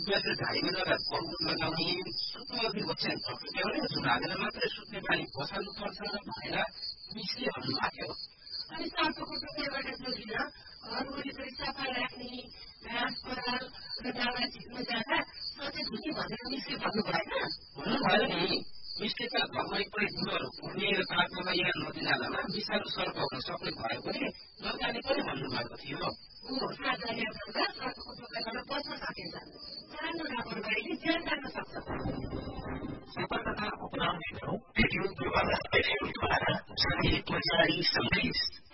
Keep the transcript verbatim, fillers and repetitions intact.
त्यसले झाडीमा जग्गा बलबुट लगाउने सुत्नुको ओछ्यान टक्क्याउने झुलाएर मात्रै सुत्ने बानी बसाल्नु पर्छ भनेर मिसले भन्नुभएको हो। अनि सातोको टुक्राबाट जोगिन घर वरिपरि सफा राख्ने घाँस पराल र दाउरा छिट्नु जाँदा सचेत हुने भनेर मिसले भन्नु भएन? भन्नुभयो नि। मिसले त घरमा एकपल्ट धुलोहरू उड्ने र तापमा यहाँ नदी नालामा विषालु सर्प हुन सक्ने भएकोले नजाने पनि भन्नुभएको थियो। ऊ सावधानी गर्दा सातोको टुक्राबाट बच्न सकिन्छ। सानो लापरवाहीले ज्यान जान सक्छ। सतर्कता अपनाउने ठाउँ रेडियो पूर्वाधार एफएमद्वारा जाने प्रचारी